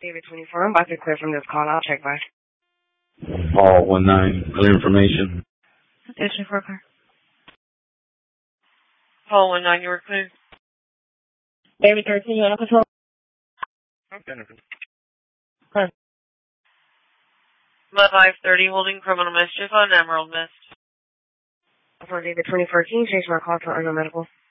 David 24, I'm about to clear from this call. I'll check back. Paul 19, clear information. Attention for a car. Paul 19, you were clear. David 13, you under control? Okay. Mud 530, holding criminal mischief on Emerald Mist. For David 24, can you change my call to unknown medical?